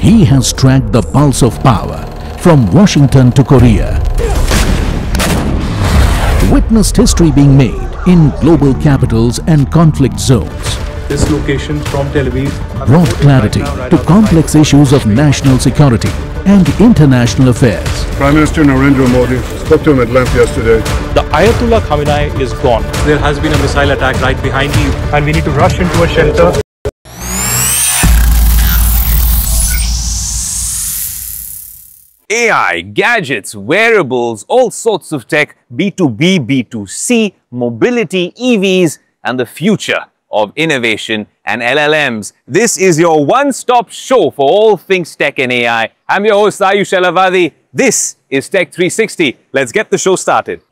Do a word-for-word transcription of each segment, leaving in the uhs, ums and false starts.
He has tracked the pulse of power from Washington to Korea. Witnessed history being made in global capitals and conflict zones. This location from Tel Aviv Brought clarity to complex issues of national security and international affairs. Prime Minister Narendra Modi spoke to him at length yesterday. The Ayatollah Khamenei is gone. There has been a missile attack right behind me and we need to rush into a shelter. A I, gadgets, wearables, all sorts of tech, B two B, B two C, mobility, E Vs, and the future of innovation and L L Ms. This is your one-stop show for all things tech and A I. I'm your host, Ayush Elavadi. This is Tech three sixty. Let's get the show started.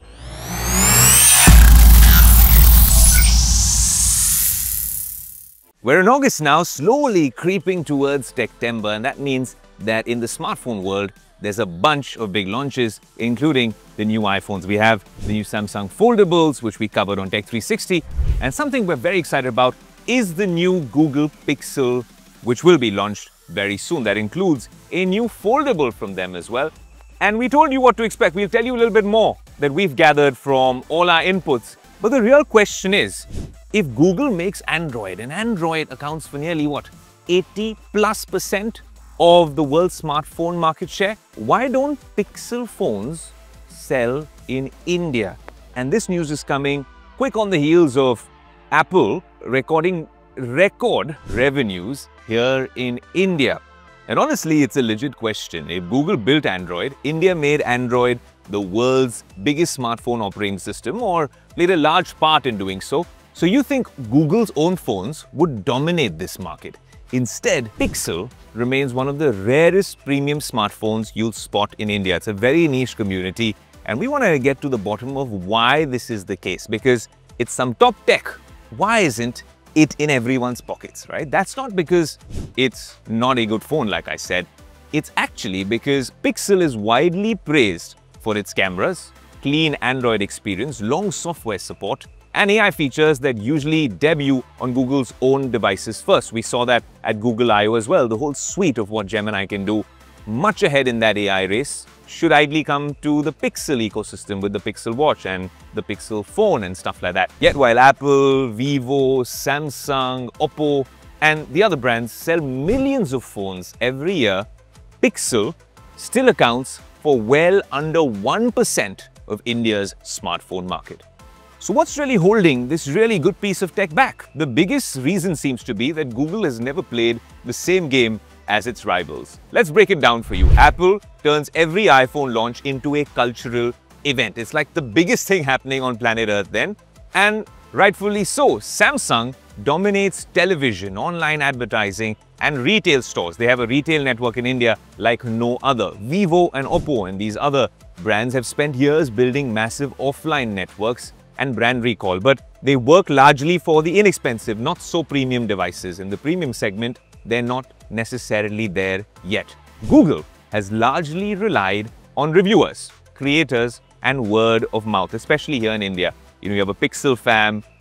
We're in August now, slowly creeping towards Techtember, and that means that in the smartphone world, there's a bunch of big launches, including the new iPhones. We have the new Samsung Foldables, which we covered on Tech three sixty. And something we're very excited about is the new Google Pixel, which will be launched very soon. That includes a new foldable from them as well. And we told you what to expect. We'll tell you a little bit more that we've gathered from all our inputs. But the real question is, if Google makes Android, and Android accounts for nearly what, eighty plus percent of the world's smartphone market share, why don't Pixel phones sell in India? And this news is coming quick on the heels of Apple recording record revenues here in India. And honestly, it's a legit question. If Google built Android, India made Android the world's biggest smartphone operating system, or played a large part in doing so, so you think Google's own phones would dominate this market? Instead, Pixel remains one of the rarest premium smartphones you'll spot in India. It's a very niche community, and we want to get to the bottom of why this is the case, because it's some top tech. Why isn't it in everyone's pockets, right? That's not because it's not a good phone, like I said. It's actually because Pixel is widely praised for its cameras, clean Android experience, long software support, and A I features that usually debut on Google's own devices first. We saw that at Google I O as well. The whole suite of what Gemini can do, much ahead in that A I race, should ideally come to the Pixel ecosystem with the Pixel Watch and the Pixel phone and stuff like that. Yet while Apple, Vivo, Samsung, Oppo, and the other brands sell millions of phones every year, Pixel still accounts for well under one percent of India's smartphone market. So what's really holding this really good piece of tech back? The biggest reason seems to be that Google has never played the same game as its rivals. Let's break it down for you. Apple turns every iPhone launch into a cultural event. It's like the biggest thing happening on planet Earth then, and rightfully so. Samsung dominates television, online advertising, and retail stores. They have a retail network in India like no other. Vivo and Oppo and these other brands have spent years building massive offline networks and brand recall, but they work largely for the inexpensive, not so premium devices. In the premium segment, they're not necessarily there yet. Google has largely relied on reviewers, creators, and word of mouth, especially here in India. You know, you have a Pixel fam,